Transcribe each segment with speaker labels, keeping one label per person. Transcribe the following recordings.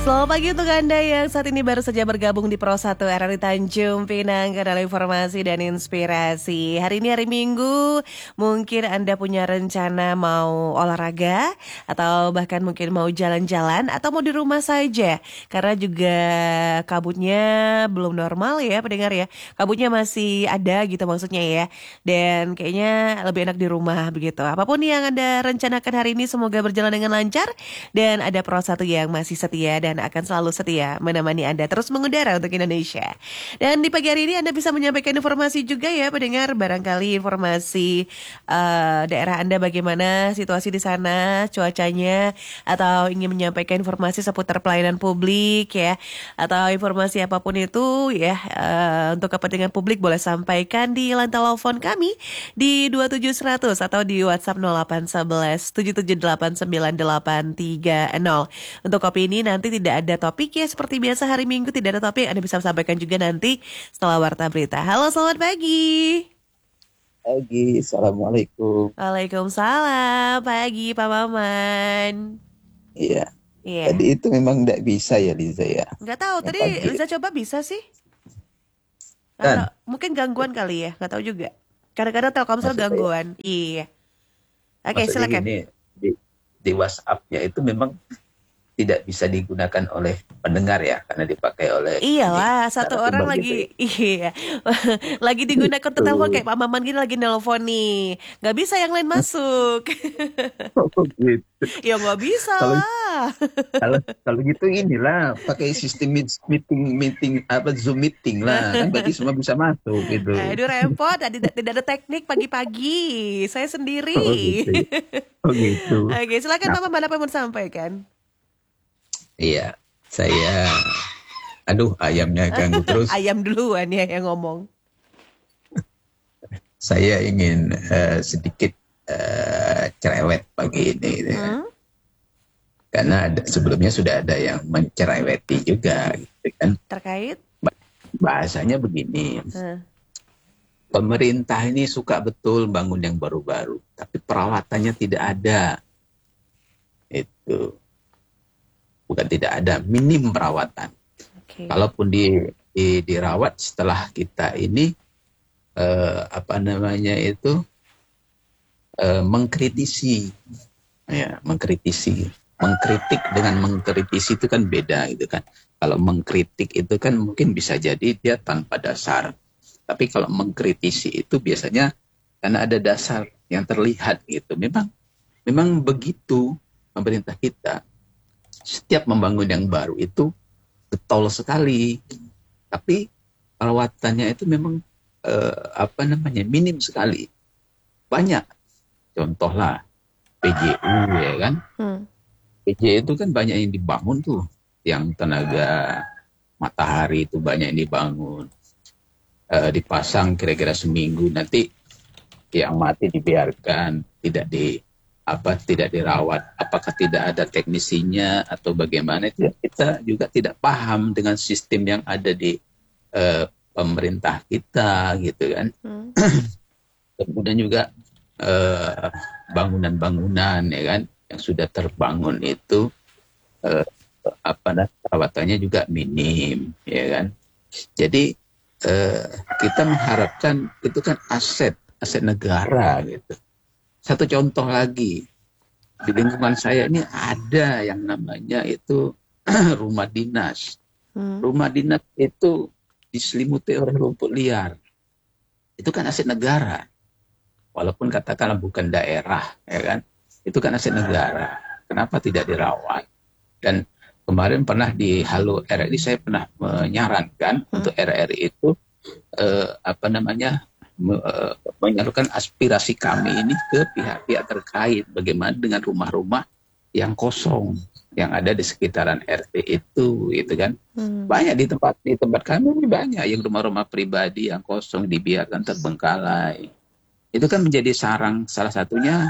Speaker 1: Selamat pagi untuk Anda yang saat ini baru saja bergabung di Pro 1 RRI Tanjung Pinang, kanal informasi dan inspirasi. Hari ini hari Minggu, mungkin Anda punya rencana mau olahraga atau bahkan mungkin mau jalan-jalan atau mau di rumah saja. Karena juga kabutnya belum normal ya pendengar ya. Kabutnya masih ada gitu maksudnya ya. Dan kayaknya lebih enak di rumah begitu. Apapun yang Anda rencanakan hari ini semoga berjalan dengan lancar dan ada Pro 1 yang masih setia dan akan selalu setia menemani Anda terus mengudara untuk Indonesia. Dan di pagi hari ini Anda bisa menyampaikan informasi juga ya pendengar, barangkali informasi daerah Anda bagaimana situasi di sana, cuacanya, atau ingin menyampaikan informasi seputar pelayanan publik ya, atau informasi apapun itu ya, untuk kepentingan publik boleh sampaikan di lantai telepon kami di 27100 atau di WhatsApp 0811 778 9830. Untuk kopi ini nanti tidak ada topik ya, seperti biasa hari Minggu tidak ada topik. Anda bisa sampaikan juga nanti setelah warta berita. Halo, selamat pagi.
Speaker 2: Pagi, Assalamualaikum.
Speaker 1: Waalaikumsalam, pagi Pak Maman.
Speaker 2: Iya,
Speaker 1: Iya,
Speaker 2: tadi itu memang tidak bisa ya Liza ya.
Speaker 1: nggak tahu
Speaker 2: Yang
Speaker 1: tadi
Speaker 2: pagi
Speaker 1: Liza coba bisa sih? Atau
Speaker 2: kan,
Speaker 1: mungkin gangguan kali ya, nggak tahu juga. Kadang-kadang Telkomsel
Speaker 2: maksudnya,
Speaker 1: gangguan. Iya. Oke,
Speaker 2: maksudnya
Speaker 1: silakan.
Speaker 2: gini, di WhatsApp-nya itu memang tidak bisa digunakan oleh pendengar ya, karena dipakai oleh ini
Speaker 1: Iyalah, satu orang
Speaker 2: narasumber gitu ya.
Speaker 1: lagi, iya, lagi digunakan untuk telepon
Speaker 2: Itu,
Speaker 1: kayak Pak Maman gini lagi nelpon nih, nggak bisa yang lain masuk.
Speaker 2: gitu.
Speaker 1: Ya nggak bisa
Speaker 2: Kalau
Speaker 1: lah.
Speaker 2: kalau kalau gitu inilah pakai sistem meeting meeting apa Zoom meeting lah, kan berarti semua bisa masuk gitu.
Speaker 1: Aduh repot, tidak ada teknik pagi-pagi, saya sendiri.
Speaker 2: Oh gitu. Oh gitu.
Speaker 1: Oke, silakan
Speaker 2: Nah,
Speaker 1: Pak Maman apa yang mau sampaikan?
Speaker 2: iya, saya aduh ayamnya ganggu terus.
Speaker 1: Ayam duluan ya yang ngomong.
Speaker 2: Saya ingin sedikit cerewet pagi ini, gitu ya.
Speaker 1: Hmm?
Speaker 2: Karena sebelumnya sudah ada yang mencereweti juga, gitu kan.
Speaker 1: Terkait?
Speaker 2: Bahasanya begini,
Speaker 1: Hmm.
Speaker 2: pemerintah ini suka betul bangun yang baru-baru, tapi perawatannya tidak ada. Itu bukan tidak ada, minim perawatan.
Speaker 1: Oke.
Speaker 2: Kalaupun dirawat setelah kita ini apa namanya itu mengkritisi, ya mengkritisi, mengkritik dengan mengkritisi itu kan beda gitu kan. Kalau mengkritik itu kan mungkin bisa jadi dia tanpa dasar, tapi kalau mengkritisi itu biasanya karena ada dasar yang terlihat gitu. Memang begitu pemerintah kita setiap membangun yang baru itu getol sekali, tapi perawatannya itu memang apa namanya minim sekali. Banyak contohlah PJU ya kan. PJU itu kan banyak yang dibangun tuh, yang tenaga matahari itu banyak yang dibangun, dipasang kira-kira seminggu, nanti yang mati dibiarkan, tidak dirawat, apakah tidak ada teknisinya atau bagaimana, itu kita juga tidak paham dengan sistem yang ada di pemerintah kita gitu kan. Kemudian juga bangunan-bangunan ya kan yang sudah terbangun itu perawatannya juga minim ya kan. Jadi kita mengharapkan itu kan aset negara gitu. Satu contoh lagi, di lingkungan saya ini ada yang namanya itu rumah dinas. Rumah dinas itu diselimuti oleh rumput liar. Itu kan aset negara. Walaupun katakanlah bukan daerah, ya kan? Itu kan aset negara. Kenapa tidak dirawat? Dan kemarin pernah di Halo RRI saya pernah menyarankan untuk RRI itu menyalurkan aspirasi kami ini ke pihak-pihak terkait bagaimana dengan rumah-rumah yang kosong yang ada di sekitaran RT itu gitu kan. Banyak di tempat kami ini banyak yang rumah-rumah pribadi yang kosong dibiarkan terbengkalai. Itu kan menjadi sarang, salah satunya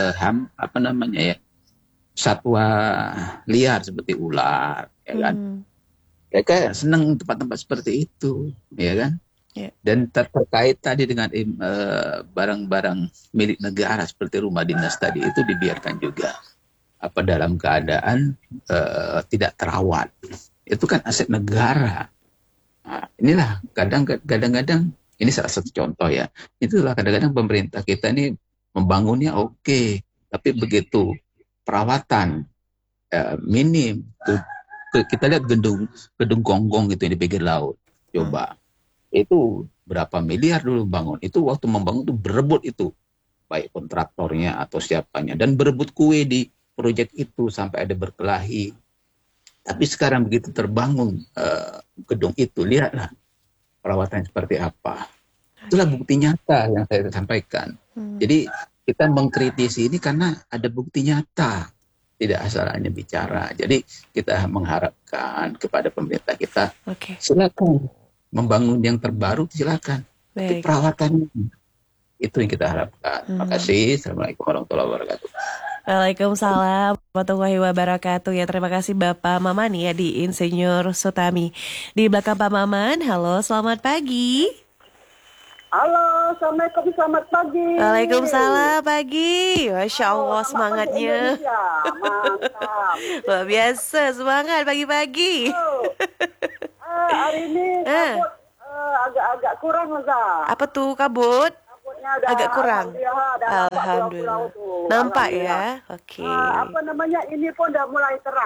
Speaker 2: satwa liar seperti ular ya kan. Mereka senang tempat-tempat seperti itu ya kan. Dan terkait tadi dengan barang-barang milik negara seperti rumah dinas tadi itu dibiarkan juga. dalam keadaan tidak terawat. Itu kan aset negara. Nah, inilah kadang-kadang ini salah satu contoh ya. Itulah kadang-kadang pemerintah kita ini membangunnya oke, tapi begitu perawatan minim. Kita lihat gedung gonggong gitu di pinggir laut. Coba itu berapa miliar dulu bangun. Itu waktu membangun itu berebut itu, baik kontraktornya atau siapanya, dan berebut kue di proyek itu sampai ada berkelahi. Tapi sekarang begitu terbangun gedung itu, lihatlah perawatannya seperti apa. Itulah bukti nyata yang saya sampaikan. Jadi kita mengkritisi ini karena ada bukti nyata, tidak asal hanya bicara. Jadi kita mengharapkan kepada pemerintah kita, silakan membangun yang terbaru, silakan. Tapi perawatannya itu yang kita harapkan. Terima kasih. Assalamualaikum warahmatullahi wabarakatuh.
Speaker 1: Waalaikumsalam warahmatullahi wabarakatuh. Ya, terima kasih Bapak Maman ya di Insinyur Sutami. Di belakang Pak Maman, halo, selamat pagi.
Speaker 3: Halo, Assalamualaikum, selamat pagi.
Speaker 1: Waalaikumsalam pagi. Masya Allah, semangatnya.
Speaker 3: Mantap.
Speaker 1: Luar biasa, semangat pagi-pagi.
Speaker 3: Hari ini kabut agak kurang, Zah.
Speaker 1: Apa tuh kabut? Agak kurang.
Speaker 3: Alhamdulillah.
Speaker 1: Nampak ya. Oke.
Speaker 3: Ini pun udah mulai terang.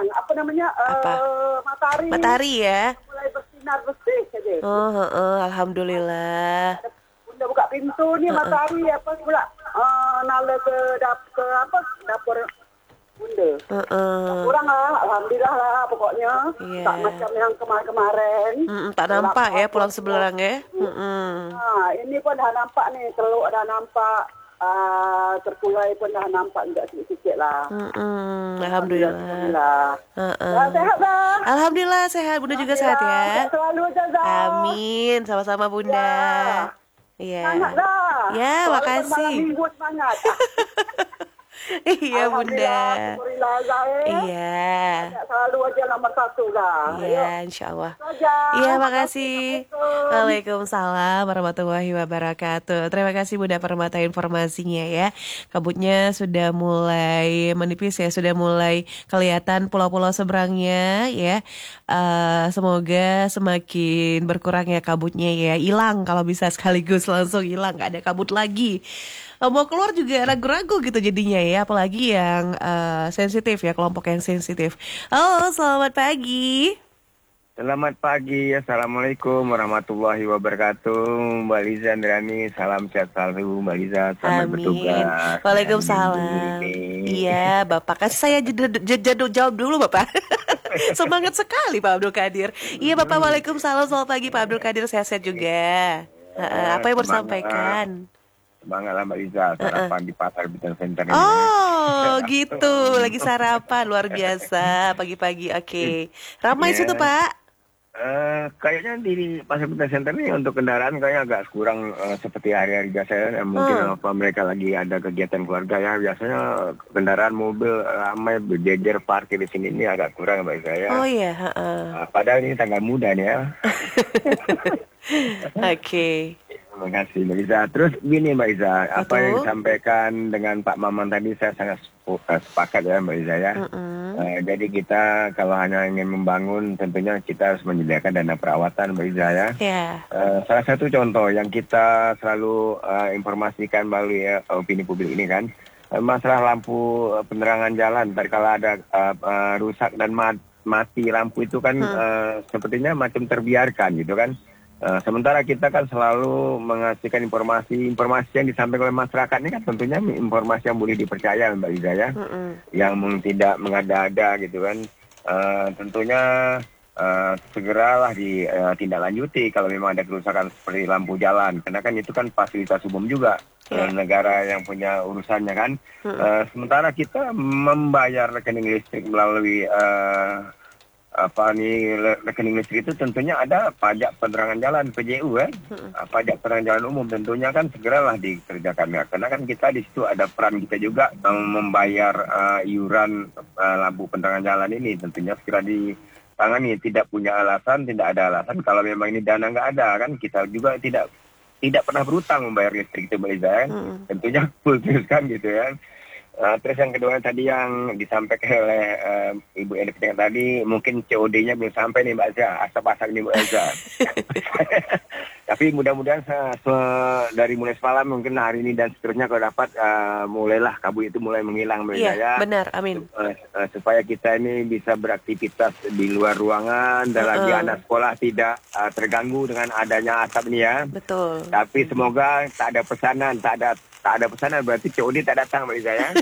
Speaker 3: Matahari
Speaker 1: ya.
Speaker 3: Mulai bersinar bersih saja.
Speaker 1: Alhamdulillah.
Speaker 3: Udah buka pintu nih matahari pula nala ke dapur bunda. Kurang lah, alhamdulillah lah pokoknya. Tak macam yang kemarin.
Speaker 1: Tak nampak ya pulang sebelang ya.
Speaker 3: Ini pun dah nampak nih, teluk dah nampak, terkulai pun dah nampak juga sikit-sikit lah.
Speaker 1: Alhamdulillah.
Speaker 3: Sehat lah.
Speaker 1: Alhamdulillah sehat, Bunda juga sehat ya.
Speaker 3: Sehat selalu aja, Zah.
Speaker 1: Amin, sama-sama Bunda. Iya.
Speaker 3: Semangat dah.
Speaker 1: Ya, makasih.
Speaker 3: Malam minggu semangat.
Speaker 1: Iya Bunda.
Speaker 3: Alhamdulillah, Zah.
Speaker 1: Iya.
Speaker 3: Selalu aja nomor 1 lah.
Speaker 1: Iya, insya Allah. Iya, makasih. Waalaikumsalam warahmatullahi wabarakatuh. Terima kasih Bunda Permata informasinya ya. Kabutnya sudah mulai menipis ya, sudah mulai kelihatan pulau-pulau seberangnya ya. Semoga semakin berkurang ya kabutnya ya. Hilang kalau bisa sekaligus langsung hilang, nggak ada kabut lagi. Mau keluar juga ragu-ragu gitu jadinya ya, apalagi yang sensitif ya, kelompok yang sensitif. Halo, selamat pagi.
Speaker 4: Selamat pagi, Assalamualaikum warahmatullahi wabarakatuh. Mbak Liza Andrani, salam sehat selalu Mbak Liza, selamat bertugas.
Speaker 1: Waalaikumsalam. Iya Bapak, kasih saya jawab dulu Bapak. Semangat sekali Pak Abdul Qadir. Iya Bapak, waalaikumsalam, selamat pagi Pak Abdul Qadir, sehat-sehat juga. Apa yang mau disampaikan?
Speaker 4: Semangat lah Mbak Liza, sarapan di pasar Bitan Center.
Speaker 1: Oh gitu, lagi sarapan, luar biasa pagi-pagi. Oke. Ramai situ Pak?
Speaker 4: Kayaknya di pasar Bitan Center ini untuk kendaraan kayaknya agak kurang seperti hari-hari biasa. Mungkin apa mereka lagi ada kegiatan keluarga ya. Biasanya kendaraan mobil ramai berjejer parkir di sini, ini agak kurang Mbak Liza ya.
Speaker 1: Oh iya.
Speaker 4: Padahal ini tanggal muda nih ya.
Speaker 1: Oke.
Speaker 4: Terima kasih Mbak Iza. Terus gini Mbak Iza, apa yang disampaikan dengan Pak Maman tadi saya sangat sepakat ya Mbak Iza ya. Jadi kita kalau hanya ingin membangun tentunya kita harus menyediakan dana perawatan Mbak Iza ya. Salah satu contoh yang kita selalu informasikan melalui opini publik ini kan, masalah lampu penerangan jalan. Ntar kalau ada rusak dan mati lampu itu kan sepertinya macam terbiarkan gitu kan. Sementara kita kan selalu mengasihkan informasi yang disampaikan oleh masyarakat ini kan tentunya informasi yang boleh dipercaya Mbak Liza ya, yang tidak mengada-ada gitu kan. Tentunya segeralah ditindaklanjuti kalau memang ada kerusakan seperti lampu jalan, karena kan itu kan fasilitas umum juga, negara yang punya urusannya kan. Sementara kita membayar rekening listrik melalui rekening listrik itu tentunya ada pajak penerangan jalan PJU kan, pajak penerangan jalan umum tentunya kan segeralah dikerjakan ya, karena kan kita di situ ada peran kita juga membayar iuran lampu penerangan jalan ini, tentunya segera ditangani. Tidak ada alasan kalau memang ini dana nggak ada kan, kita juga tidak pernah berutang membayar listrik itu Mbak Liza kan, tentunya full terus kan gitu ya. Terus yang kedua tadi yang disampaikan oleh Ibu Eni tadi, mungkin COD-nya belum sampai nih Mbak Elza, asap-asap nih Mbak Elza. Tapi mudah-mudahan dari mulai semalam mungkin hari ini dan seterusnya kalau dapat mulailah kabut itu mulai menghilang Mbak Elza ya.
Speaker 1: Benar, amin.
Speaker 4: Supaya kita ini bisa beraktivitas di luar ruangan dan lagi anak sekolah tidak terganggu dengan adanya asap ini ya.
Speaker 1: Betul.
Speaker 4: Tapi semoga tak ada pesanan berarti COD tak datang Mbak Iza ya.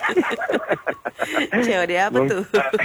Speaker 1: COD apa tuh?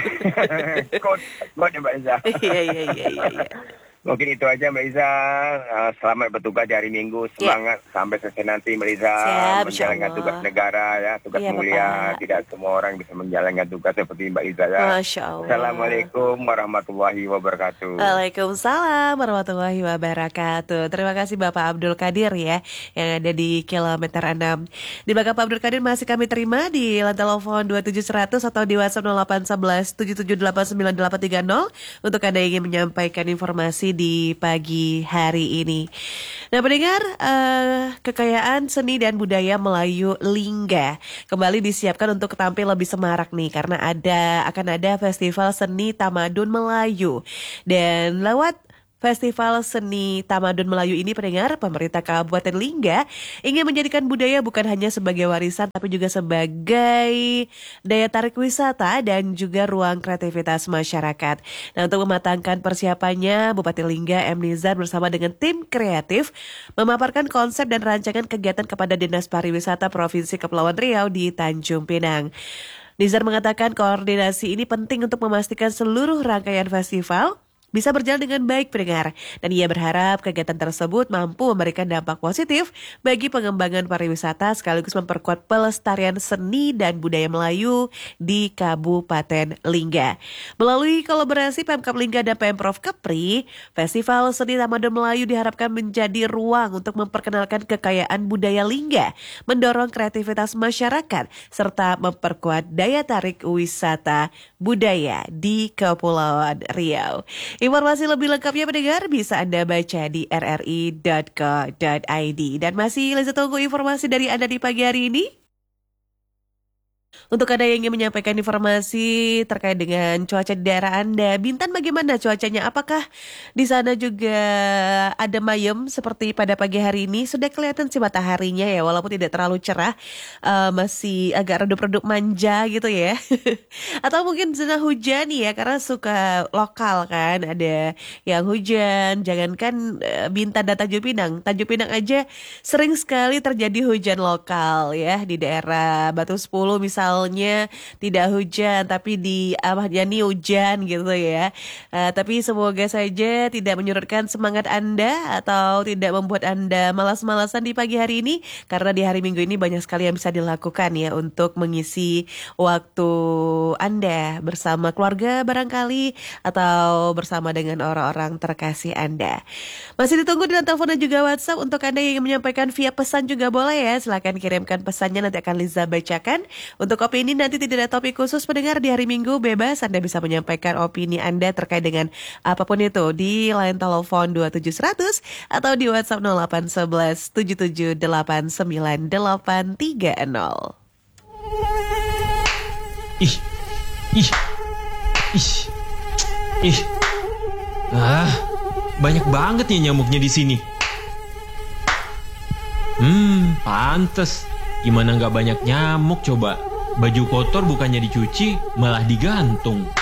Speaker 4: Kode Mbak Iza.
Speaker 1: Iya.
Speaker 4: Mungkin itu aja Mbak Iza. Selamat bertugas di hari Minggu. Semangat sampai selesai nanti Mbak Iza. Menjalankan tugas negara ya, tugas mulia.
Speaker 1: Bapak.
Speaker 4: Tidak semua orang bisa menjalankan tugas seperti Mbak Iza ya.
Speaker 1: Masya Allah.
Speaker 4: Assalamualaikum warahmatullahi wabarakatuh.
Speaker 1: Waalaikumsalam warahmatullahi wabarakatuh. Terima kasih Bapak Abdul Qadir ya, yang ada di kilometer 6. Di belakang Pak Abdul Qadir masih kami terima di lantai telepon 27100 atau di WhatsApp 0811 7789830 untuk Anda yang ingin menyampaikan informasi di pagi hari ini. Nah pendengar, kekayaan seni dan budaya Melayu Lingga kembali disiapkan untuk tampil lebih semarak nih, karena akan ada Festival Seni Tamadun Melayu. Dan lewat Festival Seni Tamadun Melayu ini pendengar, pemerintah Kabupaten Lingga ingin menjadikan budaya bukan hanya sebagai warisan tapi juga sebagai daya tarik wisata dan juga ruang kreativitas masyarakat. Nah untuk mematangkan persiapannya, Bupati Lingga M. Nizar bersama dengan tim kreatif memaparkan konsep dan rancangan kegiatan kepada Dinas Pariwisata Provinsi Kepulauan Riau di Tanjung Pinang. Nizar mengatakan koordinasi ini penting untuk memastikan seluruh rangkaian festival bisa berjalan dengan baik pendengar. Dan ia berharap kegiatan tersebut mampu memberikan dampak positif bagi pengembangan pariwisata sekaligus memperkuat pelestarian seni dan budaya Melayu di Kabupaten Lingga. Melalui kolaborasi Pemkab Lingga dan Pemprov Kepri, Festival Seni Tamadun Melayu diharapkan menjadi ruang untuk memperkenalkan kekayaan budaya Lingga, mendorong kreativitas masyarakat, serta memperkuat daya tarik wisata budaya di Kepulauan Riau. Informasi lebih lengkapnya pendengar bisa Anda baca di rri.co.id. Dan masih lanjut tunggu informasi dari Anda di pagi hari ini. Untuk Anda yang ingin menyampaikan informasi terkait dengan cuaca di daerah Anda, Bintan bagaimana cuacanya? Apakah di sana juga ada mayem seperti pada pagi hari ini? Sudah kelihatan sih mataharinya ya, walaupun tidak terlalu cerah, masih agak redup-redup manja gitu ya. Atau mungkin zona hujan ya, karena suka lokal kan, ada yang hujan. Jangankan Bintan dan Tanjung Pinang aja sering sekali terjadi hujan lokal ya, di daerah Batu 10 misalnya tidak hujan, tapi di Ahmad Yani hujan gitu ya. Tapi semoga saja tidak menyurutkan semangat Anda atau tidak membuat Anda malas-malasan di pagi hari ini, karena di hari Minggu ini banyak sekali yang bisa dilakukan ya untuk mengisi waktu Anda bersama keluarga barangkali atau bersama dengan orang-orang terkasih Anda. Masih ditunggu di telepon dan juga WhatsApp. Untuk Anda yang ingin menyampaikan via pesan juga boleh ya, silakan kirimkan pesannya, nanti akan Liza bacakan. Untuk opini nanti tidak ada topik khusus pendengar di hari Minggu, bebas Anda bisa menyampaikan opini Anda terkait dengan apapun itu di line telepon 27100 atau di WhatsApp 0811 77899830.
Speaker 5: Banyak banget nih nyamuknya di sini. Pantes. Gimana nggak banyak nyamuk coba? Baju kotor bukannya dicuci, malah digantung.